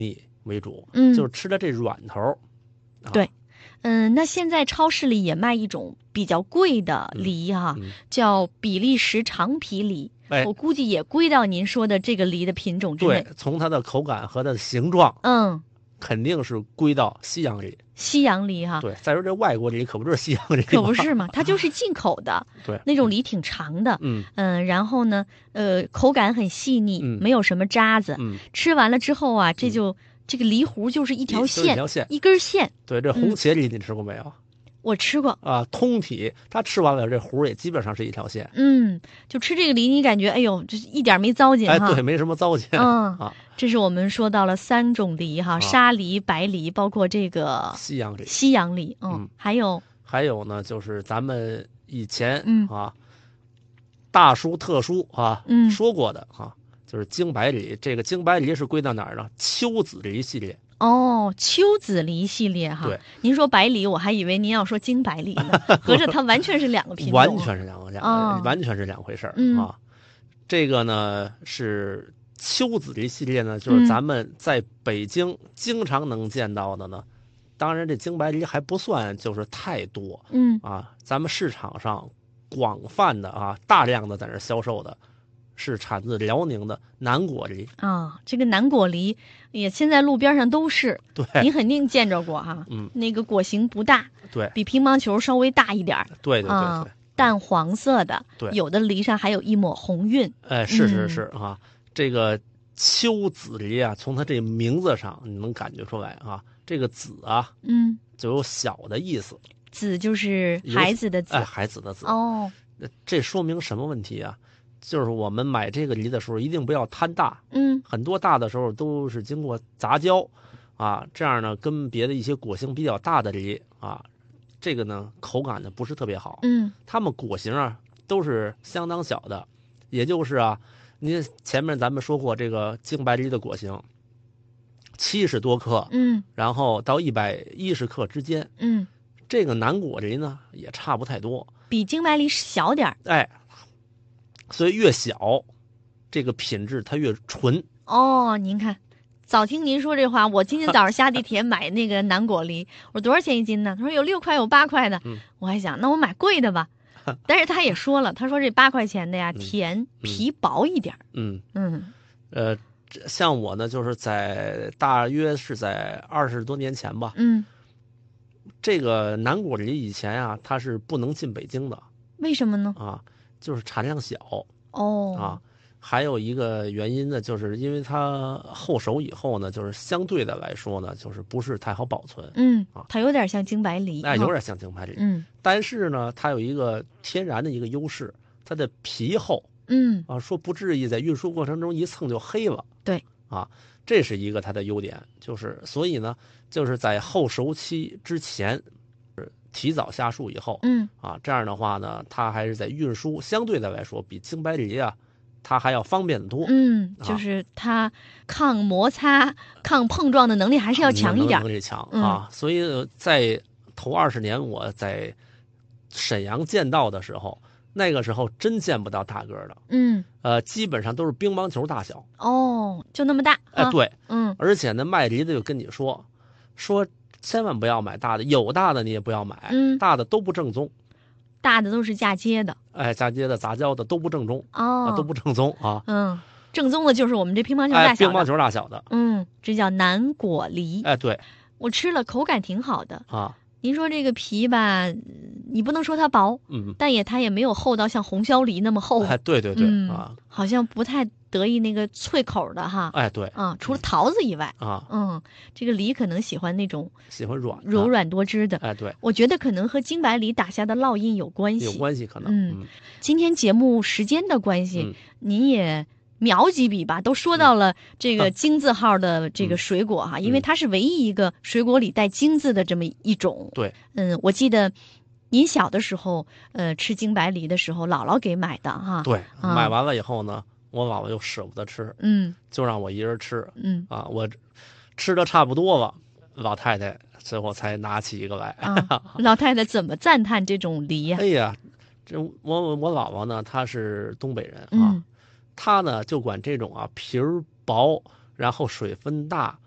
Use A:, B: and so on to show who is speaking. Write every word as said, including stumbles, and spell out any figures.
A: 米为主，
B: 嗯，
A: 就是吃的这软头。啊、
B: 对。嗯，那现在超市里也卖一种比较贵的梨哈、
A: 嗯嗯、
B: 叫比利时长皮梨。
A: 哎，
B: 我估计也归到您说的这个梨的品种之内。
A: 对，从它的口感和它的形状，
B: 嗯，
A: 肯定是归到西洋梨。
B: 西洋梨哈。
A: 对，再说这外国梨可不就是西洋梨吗？
B: 可不是嘛，它就是进口的。
A: 对，
B: 那种梨挺长的。
A: 嗯
B: 嗯，然后呢，呃，口感很细腻，
A: 嗯、
B: 没有什么渣子。
A: 嗯，
B: 吃完了之后啊，这就、嗯、这个梨核就是一条线，
A: 一条线，
B: 一根线。
A: 对，这红茄梨你吃过没有？嗯
B: 我吃过
A: 啊，通体，它吃完了这核也基本上是一条线。
B: 嗯，就吃这个梨，你感觉哎呦，这一点没糟践哈。
A: 哎，对，没什么糟践。
B: 嗯
A: 啊，
B: 这是我们说到了三种梨哈，沙梨、白梨，包括这个
A: 西洋梨。
B: 西洋梨，嗯，
A: 嗯
B: 还有
A: 还有呢，就是咱们以前、
B: 嗯、
A: 啊，大书特书啊、
B: 嗯、
A: 说过的啊，就是京白梨。这个京白梨是归到哪儿呢？秋子梨系列。
B: 哦，秋子梨系列哈。
A: 对，
B: 您说白梨，我还以为您要说京白梨呢，合着它完全是两个品种。
A: 完全是两个两个、
B: 哦，
A: 完全是两回事儿、
B: 嗯、
A: 啊。这个呢是秋子梨系列呢，就是咱们在北京经常能见到的呢。嗯、当然，这京白梨还不算就是太多，
B: 嗯
A: 啊，咱们市场上广泛的啊、大量的在那销售的。是产自辽宁的南果梨
B: 啊、哦，这个南果梨也现在路边上都是，
A: 对，
B: 你肯定见着过哈。
A: 嗯，
B: 那个果形不大，
A: 对，
B: 比乒乓球稍微大一点，
A: 对对对对、
B: 啊，淡黄色的，
A: 对，
B: 有的梨上还有一抹红晕。
A: 哎，是是是、嗯、啊，这个秋子梨啊，从它这名字上你能感觉出来啊，这个子啊，
B: 嗯，
A: 就有小的意思，
B: 子就是孩子的子，
A: 哎，孩子的子。
B: 哦，
A: 这说明什么问题啊？就是我们买这个梨的时候，一定不要贪大。
B: 嗯，
A: 很多大的时候都是经过杂交，啊，这样呢，跟别的一些果形比较大的梨啊，这个呢口感呢不是特别好。
B: 嗯，
A: 它们果形啊都是相当小的，也就是啊，您前面咱们说过这个京白梨的果形，七十多克，
B: 嗯，
A: 然后到一百一十克之间，
B: 嗯，
A: 这个南果梨呢也差不太多，
B: 比京白梨小点儿，
A: 哎。所以越小，这个品质它越纯。
B: 哦，您看，早听您说这话，我今天早上下地铁买那个南果梨，我说多少钱一斤呢？他说有六块有八块的。
A: 嗯，
B: 我还想那我买贵的吧，但是他也说了，他说这八块钱的呀，甜、
A: 嗯、
B: 皮薄一点。
A: 嗯
B: 嗯，
A: 呃，像我呢，就是在大约是在二十多年前吧。
B: 嗯，
A: 这个南果梨以前啊，它是不能进北京的。
B: 为什么呢？
A: 啊。就是产量小
B: 哦
A: 啊，还有一个原因呢，就是因为它后熟以后呢，就是相对的来说呢，就是不是太好保存。
B: 嗯
A: 啊，
B: 它有点像京白梨，
A: 哎，有点像京白梨。
B: 嗯，
A: 但是呢，它有一个天然的一个优势，它的皮厚。
B: 嗯
A: 啊，说不至于在运输过程中一蹭就黑了。
B: 对，
A: 啊，这是一个它的优点，就是所以呢，就是在后熟期之前。提早下树以后，
B: 嗯
A: 啊，这样的话呢，它还是在运输相对的来说比京白梨啊，它还要方便得多。
B: 嗯，就是它抗摩擦、抗碰撞的能力还是要强一点，
A: 能力强、
B: 嗯、
A: 啊。所以在头二十年我在沈阳见到的时候，那个时候真见不到大个的，
B: 嗯，
A: 呃，基本上都是乒乓球大小。
B: 哦，就那么大。
A: 哎，对，
B: 嗯，
A: 而且呢，卖梨的就跟你说，说。千万不要买大的，有大的你也不要买，
B: 嗯，
A: 大的都不正宗，
B: 大的都是嫁接的，
A: 哎，嫁接的、杂交的都不正宗，
B: 哦，
A: 啊、都不正宗啊，
B: 嗯，正宗的就是我们这乒乓球大小的，
A: 哎、乒乓球大小的，
B: 嗯，这叫南果梨，
A: 哎，对，
B: 我吃了口感挺好的
A: 啊。
B: 您说这个皮吧，你不能说它薄，
A: 嗯，
B: 但也它也没有厚到像红椒梨那么厚，
A: 哎，对对对、
B: 嗯、
A: 啊，
B: 好像不太得意那个脆口的哈，
A: 哎，对，
B: 啊，除了桃子以外，
A: 啊，
B: 嗯，这个梨可能喜欢那种
A: 喜欢软、
B: 柔软多汁的，
A: 哎，对，
B: 我觉得可能和京白梨打下的烙印有关系，
A: 有关系可能，
B: 嗯，
A: 嗯
B: 今天节目时间的关系，
A: 嗯、
B: 您也。描几笔吧，都说到了这个金字号的这个水果哈，
A: 嗯、
B: 因为它是唯一一个水果里带金字的这么一种。
A: 对，
B: 嗯，我记得您小的时候，呃，吃京白梨的时候，姥姥给买的哈。
A: 对，
B: 啊、
A: 买完了以后呢，我姥姥又舍不得吃，
B: 嗯，
A: 就让我一人吃，
B: 嗯
A: 啊，我吃的差不多了，老太太最后才拿起一个来。
B: 啊，老太太怎么赞叹这种梨呀、
A: 啊？哎呀，这我我姥姥呢，她是东北人啊。
B: 嗯，
A: 他呢就管这种啊皮儿薄，然后水分大，